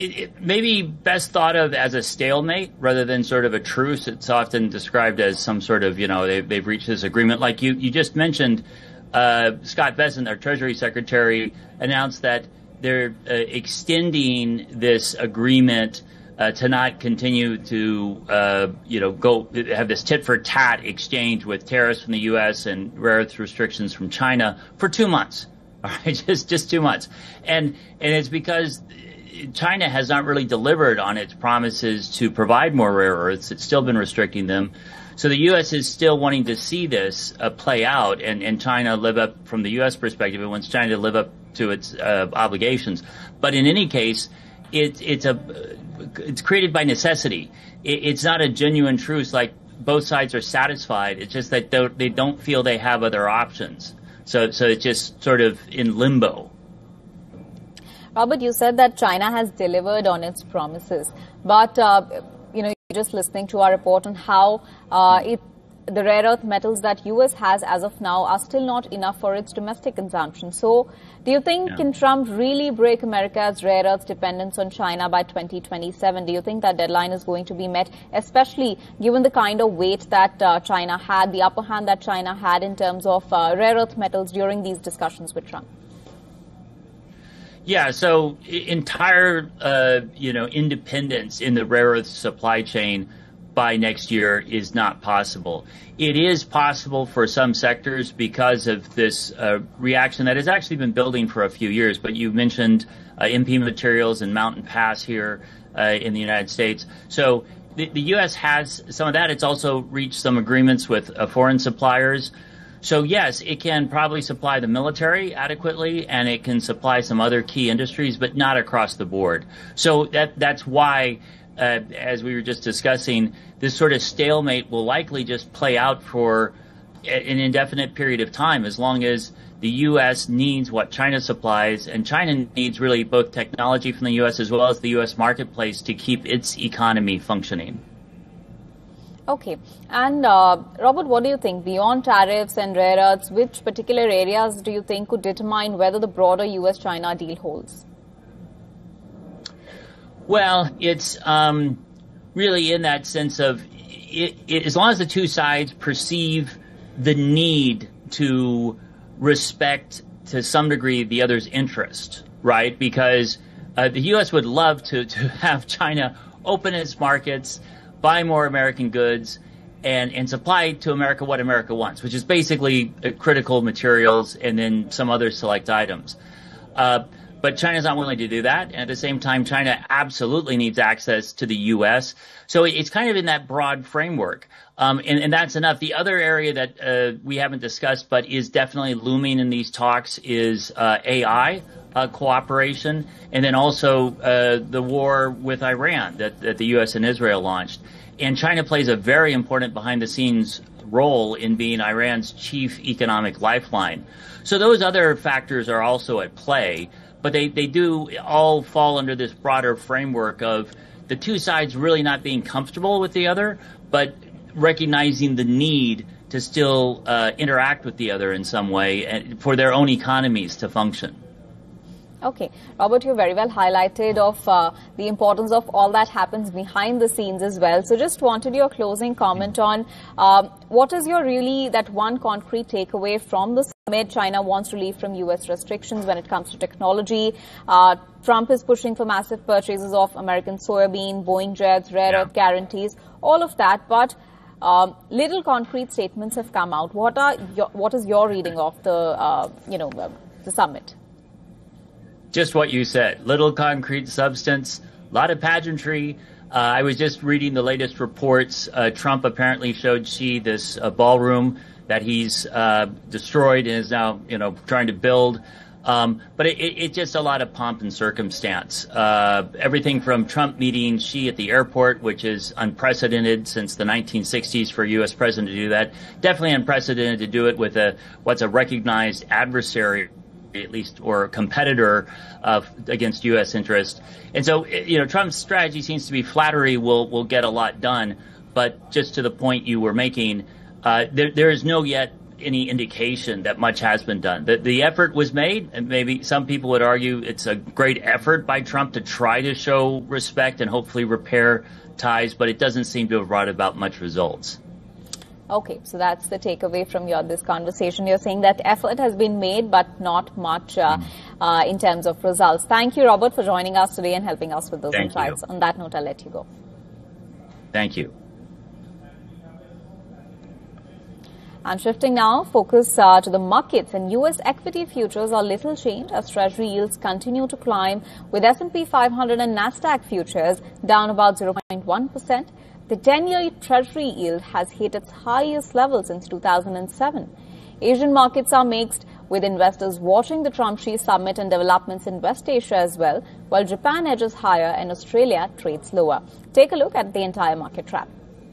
maybe best thought of as a stalemate rather than sort of a truce. It's often described as some sort of, they've reached this agreement. Like you just mentioned, Scott Bessent, our Treasury Secretary, announced that they're extending this agreement to not continue to, go have this tit for tat exchange with tariffs from the U.S. and rare earth restrictions from China for 2 months. All right, just 2 months, and it's because China has not really delivered on its promises to provide more rare earths. It's still been restricting them. So the U.S. is still wanting to see this play out and China live up, from the U.S. perspective, it wants China to live up to its obligations. But in any case, it's created by necessity. It's not a genuine truce like both sides are satisfied. It's just that they don't feel they have other options. So it's just sort of in limbo. Robert, you said that China has delivered on its promises, but just listening to our report on how the rare earth metals that U.S. has as of now are still not enough for its domestic consumption. So, do you think can Trump really break America's rare earth dependence on China by 2027? Do you think that deadline is going to be met, especially given the kind of weight that China had, the upper hand that China had in terms of rare earth metals during these discussions with Trump? Yeah, so entire, independence in the rare earth supply chain by next year is not possible. It is possible for some sectors because of this reaction that has actually been building for a few years. But you mentioned MP Materials and Mountain Pass here in the United States. So the U.S. has some of that. It's also reached some agreements with foreign suppliers. So yes, it can probably supply the military adequately, and it can supply some other key industries, but not across the board. So that's why, as we were just discussing, this sort of stalemate will likely just play out for an indefinite period of time, as long as the U.S. needs what China supplies, and China needs really both technology from the U.S. as well as the U.S. marketplace to keep its economy functioning. Okay. And Robert, what do you think? Beyond tariffs and rare earths, which particular areas do you think could determine whether the broader U.S.-China deal holds? Well, it's really in that sense of as long as the two sides perceive the need to respect to some degree the other's interest, right? Because the U.S. would love to have China open its markets, buy more American goods, and supply to America what America wants, which is basically critical materials and then some other select items. But China's not willing to do that. And at the same time, China absolutely needs access to the U.S. So it's kind of in that broad framework. And that's enough. The other area that we haven't discussed but is definitely looming in these talks is AI cooperation, and then also the war with Iran that the U.S. and Israel launched. And China plays a very important behind-the-scenes role in being Iran's chief economic lifeline. So those other factors are also at play, but they do all fall under this broader framework of the two sides really not being comfortable with the other, but recognizing the need to still interact with the other in some way and for their own economies to function. Okay. Robert, you very well highlighted of the importance of all that happens behind the scenes as well. So just wanted your closing comment on what is your really that one concrete takeaway from the summit? China wants relief from U.S. restrictions when it comes to technology. Trump is pushing for massive purchases of American soybean, Boeing jets, rare earth guarantees, all of that. But little concrete statements have come out. What is your reading of the summit? Just what you said. Little concrete substance, a lot of pageantry. I was just reading the latest reports. Trump apparently showed Xi this ballroom that he's destroyed and is now, trying to build. But it's just a lot of pomp and circumstance. Everything from Trump meeting Xi at the airport, which is unprecedented since the 1960s for a U.S. president to do that. Definitely unprecedented to do it with what's a recognized adversary, at least, or competitor against U.S. interest. And so, Trump's strategy seems to be flattery will get a lot done. But just to the point you were making, there is no yet any indication that much has been done. The effort was made, and maybe some people would argue it's a great effort by Trump to try to show respect and hopefully repair ties, but it doesn't seem to have brought about much results. Okay, so that's the takeaway from this conversation. You're saying that effort has been made, but not much in terms of results. Thank you, Robert, for joining us today and helping us with those insights. On that note, I'll let you go. Thank you. And shifting now, focus to the markets, and U.S. equity futures are little changed as Treasury yields continue to climb, with S&P 500 and Nasdaq futures down about 0.1%. The 10-year Treasury yield has hit its highest level since 2007. Asian markets are mixed, with investors watching the Trump-Xi summit and developments in West Asia as well, while Japan edges higher and Australia trades lower. Take a look at the entire market track.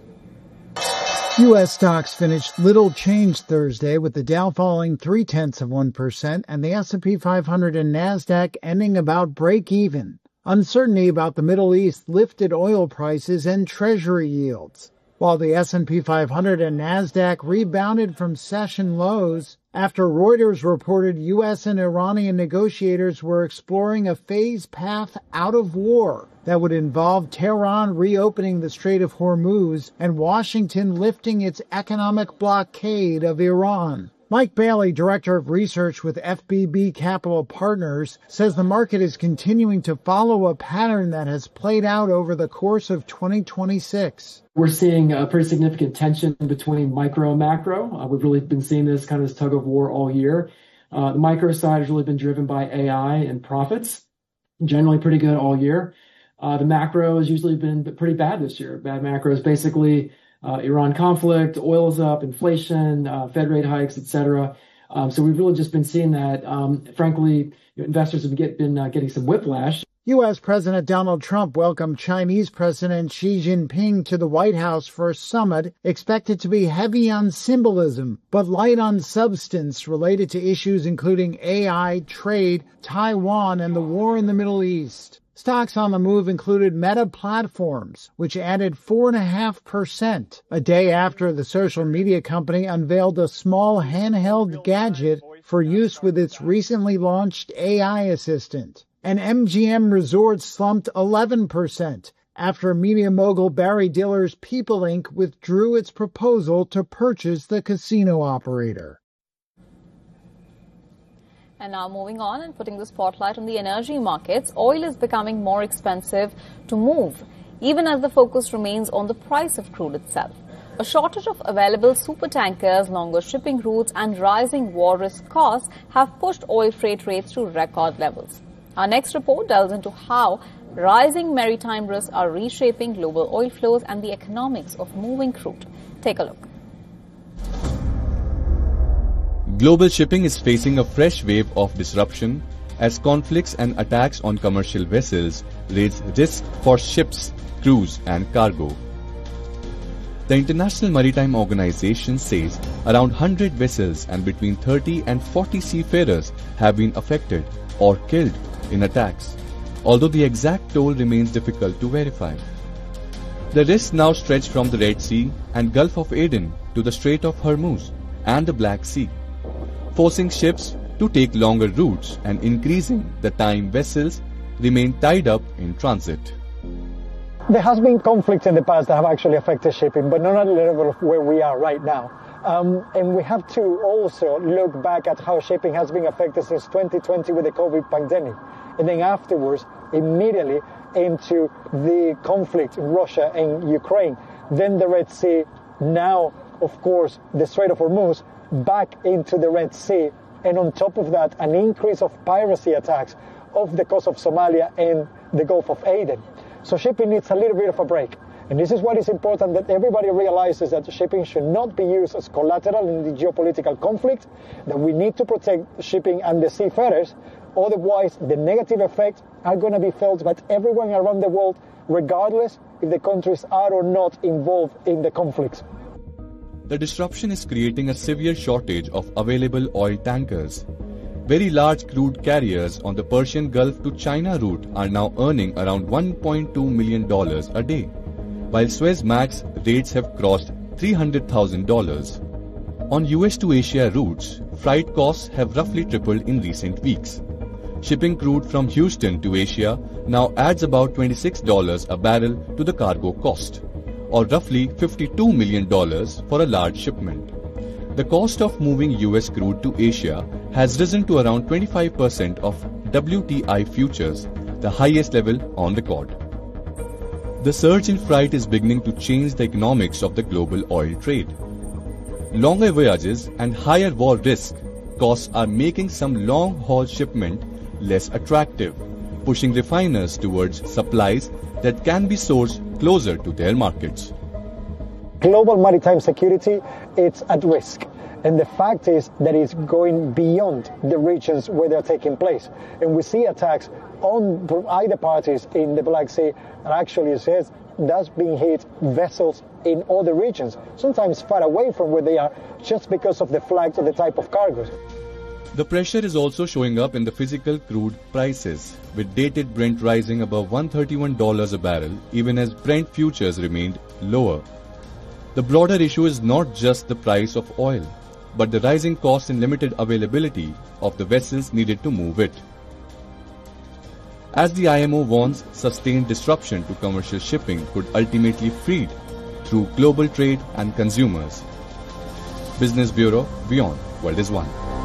U.S. stocks finished little change Thursday, with the Dow falling 0.3% and the S&P 500 and Nasdaq ending about break-even. Uncertainty about the Middle East lifted oil prices and Treasury yields, while the S&P 500 and Nasdaq rebounded from session lows after Reuters reported U.S. and Iranian negotiators were exploring a phased path out of war that would involve Tehran reopening the Strait of Hormuz and Washington lifting its economic blockade of Iran. Mike Bailey, Director of Research with FBB Capital Partners, says the market is continuing to follow a pattern that has played out over the course of 2026. We're seeing a pretty significant tension between micro and macro. We've really been seeing this tug of war all year. The micro side has really been driven by AI and profits, generally pretty good all year. The macro has usually been pretty bad this year. Bad macro is basically Iran conflict, oil's up, inflation, Fed rate hikes, etc. So we've really just been seeing that. Frankly, investors have been getting some whiplash. U.S. President Donald Trump welcomed Chinese President Xi Jinping to the White House for a summit expected to be heavy on symbolism, but light on substance related to issues including AI, trade, Taiwan, and the war in the Middle East. Stocks on the move included Meta Platforms, which added 4.5%, a day after the social media company unveiled a small handheld gadget for use with its recently launched AI assistant. And MGM Resorts slumped 11% after media mogul Barry Diller's People Inc. withdrew its proposal to purchase the casino operator. And now moving on and putting the spotlight on the energy markets, oil is becoming more expensive to move, even as the focus remains on the price of crude itself. A shortage of available supertankers, longer shipping routes, and rising war risk costs have pushed oil freight rates to record levels. Our next report delves into how rising maritime risks are reshaping global oil flows and the economics of moving crude. Take a look. Global shipping is facing a fresh wave of disruption as conflicts and attacks on commercial vessels raise risk for ships, crews, and cargo. The International Maritime Organization says around 100 vessels and between 30 and 40 seafarers have been affected or killed in attacks, although the exact toll remains difficult to verify. The risks now stretch from the Red Sea and Gulf of Aden to the Strait of Hormuz and the Black Sea, forcing ships to take longer routes and increasing the time vessels remain tied up in transit. There has been conflicts in the past that have actually affected shipping, but not at the level of where we are right now. And we have to also look back at how shipping has been affected since 2020 with the COVID pandemic. And then afterwards, immediately into the conflict in Russia and Ukraine. Then the Red Sea, now, of course, the Strait of Hormuz, back into the Red Sea. And on top of that, an increase of piracy attacks off the coast of Somalia and the Gulf of Aden. So shipping needs a little bit of a break. And this is what is important, that everybody realizes that shipping should not be used as collateral in the geopolitical conflict, that we need to protect shipping and the seafarers. Otherwise, the negative effects are going to be felt by everyone around the world, regardless if the countries are or not involved in the conflicts. The disruption is creating a severe shortage of available oil tankers. Very large crude carriers on the Persian Gulf to China route are now earning around $1.2 million a day, while Suezmax rates have crossed $300,000. On US to Asia routes, freight costs have roughly tripled in recent weeks. Shipping crude from Houston to Asia now adds about $26 a barrel to the cargo cost, or roughly $52 million for a large shipment. The cost of moving US crude to Asia has risen to around 25% of WTI futures, the highest level on record. The surge in freight is beginning to change the economics of the global oil trade. Longer voyages and higher war risk costs are making some long-haul shipment less attractive, pushing refiners towards supplies that can be sourced closer to their markets. Global maritime security, it's at risk. And the fact is that it's going beyond the regions where they're taking place. And we see attacks on either parties in the Black Sea, and actually it says that's being hit vessels in other regions, sometimes far away from where they are, just because of the flags or the type of cargoes. The pressure is also showing up in the physical crude prices, with dated Brent rising above $131 a barrel, even as Brent futures remained lower. The broader issue is not just the price of oil, but the rising cost and limited availability of the vessels needed to move it. As the IMO warns, sustained disruption to commercial shipping could ultimately feed through global trade and consumers. Business Bureau, Beyond World is One.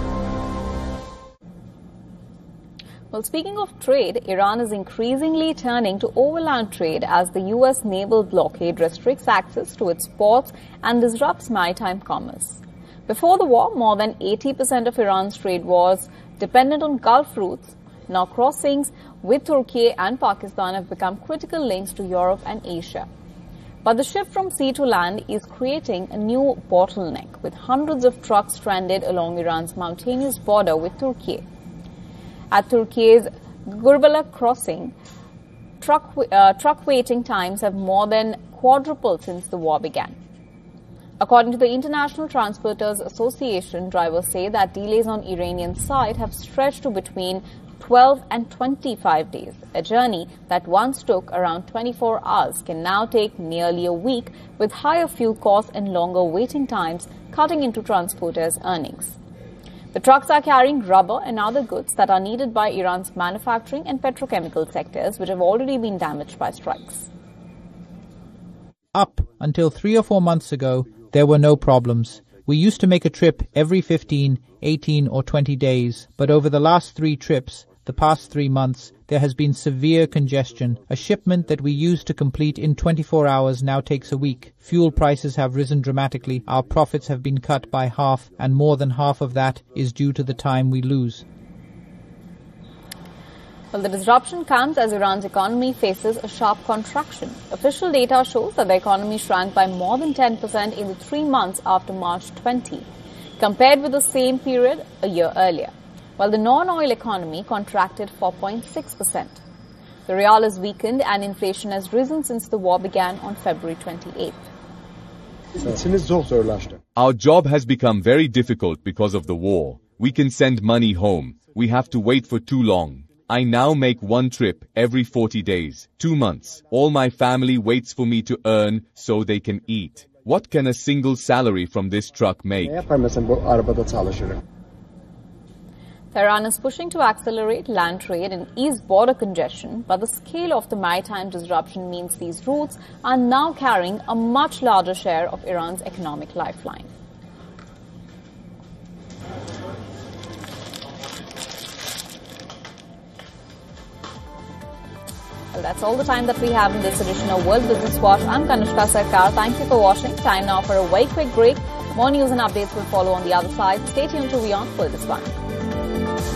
Well, speaking of trade, Iran is increasingly turning to overland trade as the U.S. naval blockade restricts access to its ports and disrupts maritime commerce. Before the war, more than 80% of Iran's trade was dependent on Gulf routes. Now crossings with Turkey and Pakistan have become critical links to Europe and Asia. But the shift from sea to land is creating a new bottleneck, with hundreds of trucks stranded along Iran's mountainous border with Turkey. At Turkey's Gurbala crossing, truck waiting times have more than quadrupled since the war began. According to the International Transporters Association, drivers say that delays on Iranian side have stretched to between 12 and 25 days. A journey that once took around 24 hours can now take nearly a week, with higher fuel costs and longer waiting times cutting into transporters' earnings. The trucks are carrying rubber and other goods that are needed by Iran's manufacturing and petrochemical sectors, which have already been damaged by strikes. Up until 3 or 4 months ago, there were no problems. We used to make a trip every 15, 18 or 20 days, but over the last 3 trips, the past 3 months, there has been severe congestion. A shipment that we used to complete in 24 hours now takes a week. Fuel prices have risen dramatically. Our profits have been cut by half, and more than half of that is due to the time we lose. Well, the disruption comes as Iran's economy faces a sharp contraction. Official data shows that the economy shrank by more than 10% in the 3 months after March 20, compared with the same period a year earlier, while the non-oil economy contracted 4.6%. The rial has weakened and inflation has risen since the war began on February 28th. Our job has become very difficult because of the war. We can send money home. We have to wait for too long. I now make one trip every 40 days, 2 months. All my family waits for me to earn so they can eat. What can a single salary from this truck make? Tehran is pushing to accelerate land trade and ease border congestion, but the scale of the maritime disruption means these routes are now carrying a much larger share of Iran's economic lifeline. Well, that's all the time that we have in this edition of World Business Watch. I'm Kanushka Sarkar. Thank you for watching. Time now for a very quick break. More news and updates will follow on the other side. Stay tuned to Beyond World is One.